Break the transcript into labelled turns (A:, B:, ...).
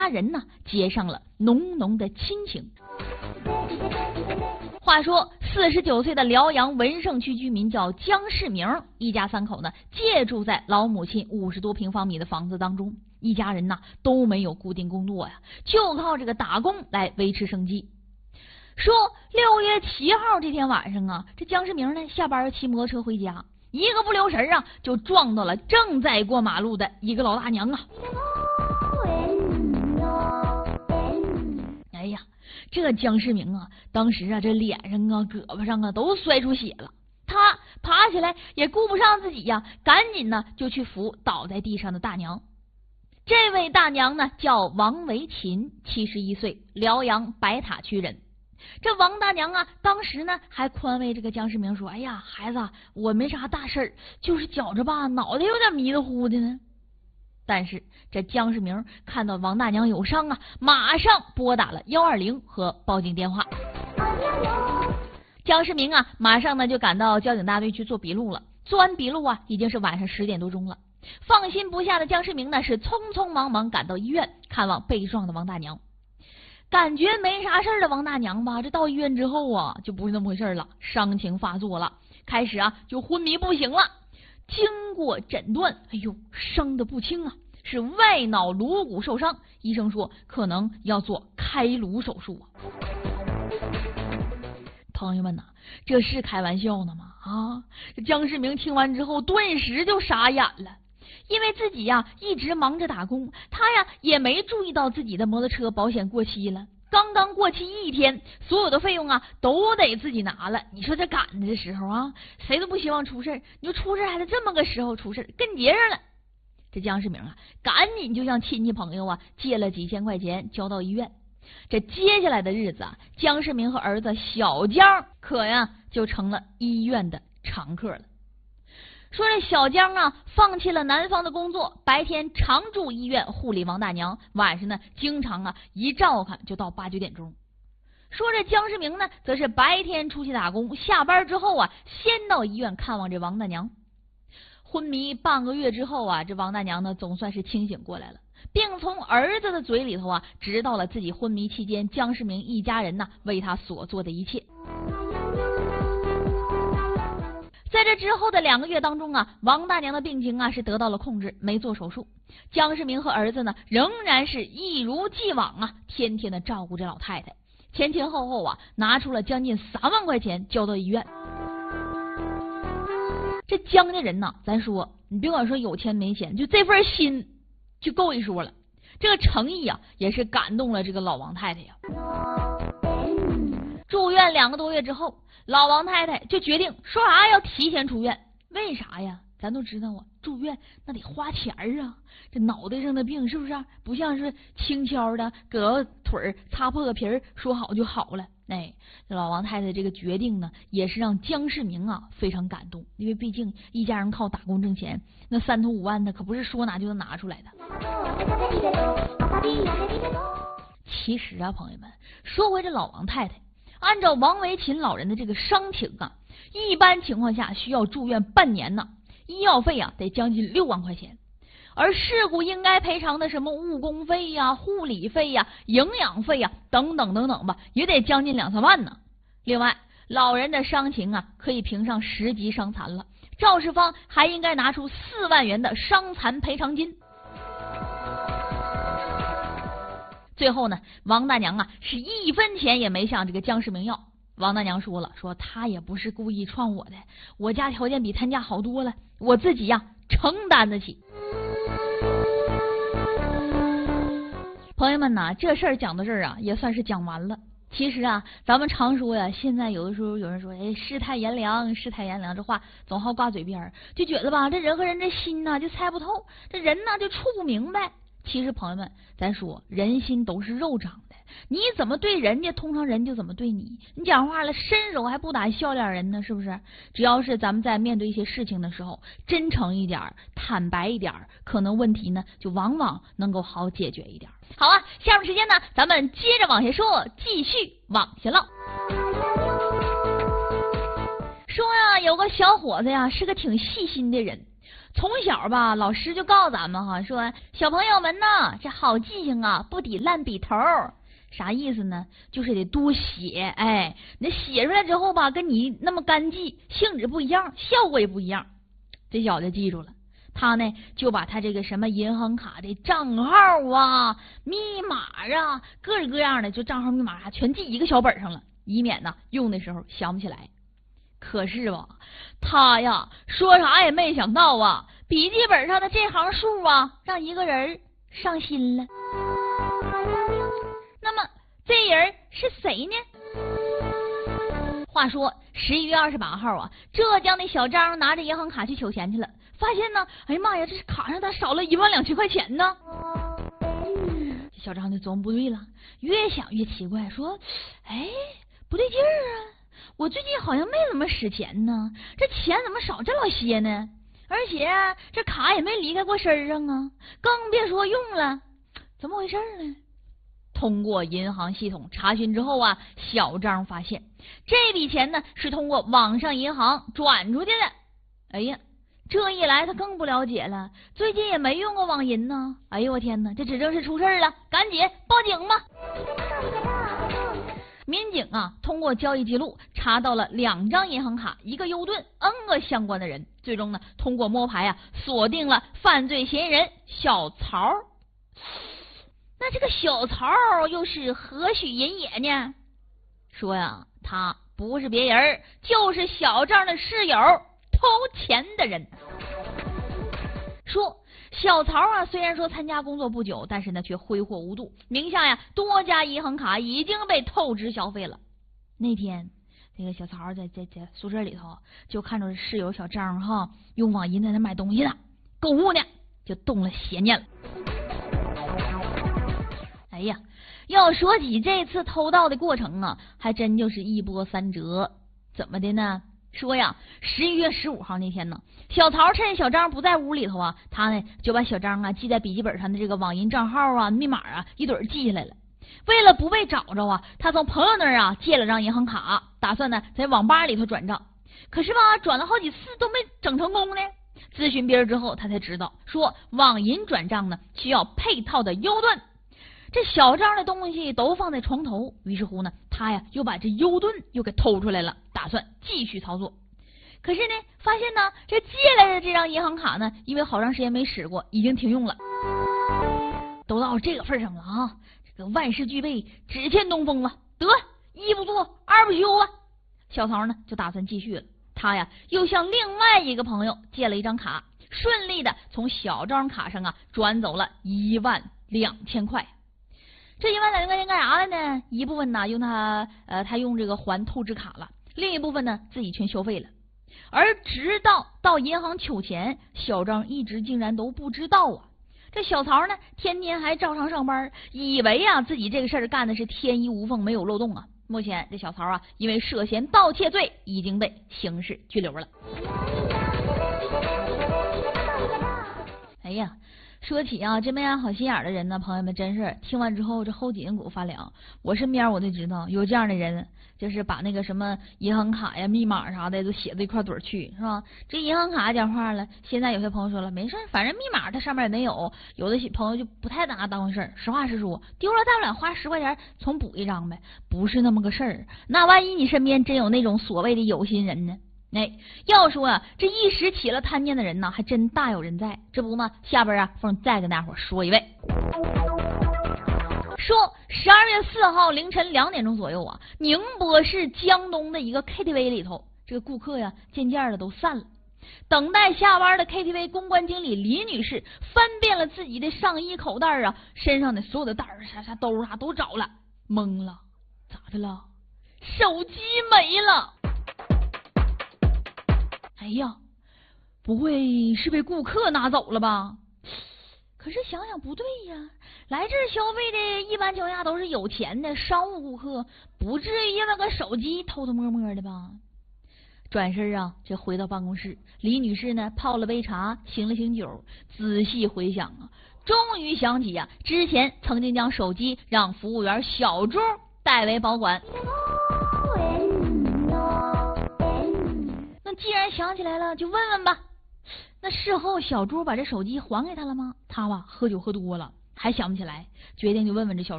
A: 人呢结上了浓浓的亲情。话说49岁的辽阳文胜区居民叫姜世明，一家3口呢借住在老母亲50多平方米的房子当中，一家人呢都没有固定工作呀，就靠这个打工来维持生计。说6月7号这天晚上啊，这姜世明呢下班骑摩托车回家，一个不留神啊就撞到了正在过马路的一个老大娘啊。哎呀，这姜世明啊当时啊这脸上啊胳膊上啊都摔出血了，他爬起来也顾不上自己呀，赶紧呢就去扶倒在地上的大娘。这位大娘呢叫王维琴，71岁，辽阳白塔区人。这王大娘啊当时呢还宽慰这个姜世明说，哎呀孩子，我没啥大事儿，就是觉着吧脑袋有点迷糊糊的呢。但是这姜世明看到王大娘有伤啊，马上拨打了120和报警电话。姜世明啊马上呢就赶到交警大队去做笔录了。做完笔录啊已经是晚上10点多钟了。放心不下的姜世明呢是匆匆忙忙赶到医院看望被撞的王大娘。感觉没啥事的王大娘吧，这到医院之后啊就不是那么回事了，伤情发作了，开始啊就昏迷不醒了。经过诊断，哎呦，伤得不轻啊，是外脑颅骨受伤，医生说可能要做开颅手术啊。朋友们呐，这是开玩笑呢吗？啊，这姜世明听完之后顿时就傻眼了，因为自己呀一直忙着打工，他呀也没注意到自己的摩托车保险过期了，刚刚过期1天，所有的费用啊都得自己拿了。你说这赶的时候啊，谁都不希望出事，你说出事还是这么个时候出事，跟节上了。这姜世明啊赶紧就向亲戚朋友啊借了几千块钱交到医院。这接下来的日子啊，姜世明和儿子小姜可呀就成了医院的常客了。说这小姜啊放弃了南方的工作，白天常驻医院护理王大娘，晚上呢经常啊一照看就到8、9点钟。说这姜世明呢则是白天出去打工，下班之后啊先到医院看望这王大娘。昏迷半个月之后啊，这王大娘呢总算是清醒过来了，并从儿子的嘴里头啊知道了自己昏迷期间姜世明一家人呢为他所做的一切。在这之后的2个月当中啊，王大娘的病情啊是得到了控制，没做手术。姜世明和儿子呢仍然是一如既往啊，天天的照顾这老太太，前后啊拿出了将近3万块钱交到医院。这姜家人呢，咱说你别管说有钱没钱，就这份心就够一说了。这个诚意啊也是感动了这个老王太太呀。住院2个多月之后，老王太太就决定说啥要提前出院。为啥呀？咱都知道啊，住院那得花钱啊，这脑袋上的病是不是不像是轻巧的搁个腿擦破个皮说好就好了。哎，这老王太太这个决定呢也是让姜世明啊非常感动，因为毕竟一家人靠打工挣钱，那3头5万的可不是说拿就能拿出来的。其实啊朋友们，说回这老王太太，按照王维琴老人的这个伤情啊，一般情况下需要住院半年呢，医药费啊得将近6万块钱，而事故应该赔偿的什么误工费呀、护理费呀、营养费呀等等吧，也得将近2、3万呢。另外，老人的伤情啊可以评上10级伤残了，肇事方还应该拿出4万元的伤残赔偿金。最后呢，王大娘啊是1分钱也没向这个姜世明要。王大娘说了，说他也不是故意撞我的，我家条件比他家好多了，我自己呀承担得起。朋友们呐，这事儿讲到这儿啊也算是讲完了。其实啊咱们常说呀，现在有的时候有人说世态炎凉，世态炎凉，这话总好挂嘴边，就觉得吧这人和人这心呢就猜不透，这人呢就处不明白。其实朋友们，咱说人心都是肉长的，你怎么对人家，通常人就怎么对你。你讲话了，伸手还不打笑脸人呢，是不是？只要是咱们在面对一些事情的时候，真诚一点，坦白一点，可能问题呢就往往能够好解决一点。好啊，下面时间呢咱们接着往下说，继续往下唠。说呀，有个小伙子呀是个挺细心的人， 从小吧，老师就告诉咱们哈，说小朋友们呢，这好记性啊，不抵烂笔头。啥意思呢？就是得多写，哎，你写出来之后吧，跟你那么干记，性质不一样，效果也不一样。这小子记住了，他呢就把他这个什么银行卡的账号啊、密码啊，各式各样的，就账号密码全记一个小本上了，以免呢用的时候想不起来。可是吧，他呀说啥也没想到啊，笔记本上的这行数啊，让一个人伤心了。那么这人是谁呢？话说11月28号啊，浙江的小张拿着银行卡去取钱去了，发现呢，哎呀妈呀，这卡上他少了12000块钱呢。这小张就琢磨不对了，越想越奇怪，说，哎，不对劲儿啊，我最近好像没怎么使钱呢，这钱怎么少这老些呢？而且这卡也没离开过身上啊，更别说用了，怎么回事呢？通过银行系统查询之后啊，小张发现这笔钱呢是通过网上银行转出去的。哎呀，这一来他更不了解了，最近也没用过网银呢。哎呦我天哪，这指定是出事了，赶紧报警吧！民警啊，通过交易记录查到了2张银行卡、1个优盾 ，N 个相关的人，最终呢通过摸排啊，锁定了犯罪嫌疑人小曹。那这个小曹又是何许人也呢？说呀，他不是别人，就是小张的室友，偷钱的人。说小曹啊，虽然说参加工作不久，但是呢却挥霍无度，名下呀多家银行卡已经被透支消费了。那天那个小曹在宿舍里头就看着室友小张哈用网银在那买东西呢，购物呢，就动了邪念了。哎呀，要说起这次偷盗的过程啊，还真就是一波三折。怎么的呢？说呀，11月15号那天呢，小曹趁小张不在屋里头啊，他呢就把小张啊记在笔记本上的这个网银账号啊、密码啊一堆记下来了。为了不被找着啊，他从朋友那儿啊借了张银行卡，打算呢在网吧里头转账。可是吧，转了好几次都没整成功呢。咨询别人之后，他才知道说网银转账呢需要配套的优盾。这小张的东西都放在床头，于是乎呢，他呀又把这优盾又给偷出来了，打算继续操作。可是呢，发现呢，这借来的这张银行卡呢，因为好长时间没使过，已经停用了。都到这个份上了啊，这个万事俱备，只欠东风了。得，一不做二不休啊！小曹呢就打算继续了。他呀又向另外一个朋友借了一张卡，顺利的从小张卡上啊转走了12000块。这12000块钱干啥了呢？一部分呢用他用这个还透支卡了，另一部分呢自己全消费了。而直到银行取钱，小张一直竟然都不知道啊。这小曹呢天天还照常上班，以为啊自己这个事儿干的是天衣无缝，没有漏洞啊。目前这小曹啊因为涉嫌盗窃罪已经被刑事拘留了。哎呀，说起啊，这么样好心眼的人呢，朋友们真是听完之后这后脊梁骨发凉。我身边我就知道有这样的人，就是把那个什么银行卡呀、密码啥的都写到一块堆去，是吧？这银行卡讲话了，现在有些朋友说了，没事，反正密码它上面也没有，有的朋友就不太拿当回事儿。实话实说，丢了大不了花10块钱重补一张呗，不是那么个事儿。那万一你身边真有那种所谓的有心人呢？哎，要说啊，这一时起了贪念的人呢，还真大有人在。这不嘛，下边啊，凤再跟大伙说一位。说12月4号凌晨2点钟左右啊，宁波市江东的一个 KTV 里头，这个顾客呀，渐渐的都散了。等待下班的 KTV 公关经理李女士翻遍了自己的上衣口袋啊，身上的所有的袋儿啥兜啥都找了，懵了，咋的了？手机没了。哎呀，不会是被顾客拿走了吧？可是想想不对呀，来这儿消费的一般情况下都是有钱的商务顾客，不至于因为个手机偷偷摸摸的吧？转身啊，这回到办公室，李女士呢泡了杯茶，醒了醒酒，仔细回想啊，终于想起啊，之前曾经将手机让服务员小朱代为保管。那既然想起来了，就问问吧。 那事后小猪把这手机还给他了吗？他吧喝酒喝多了，还想不起来，决定就问问这小猪。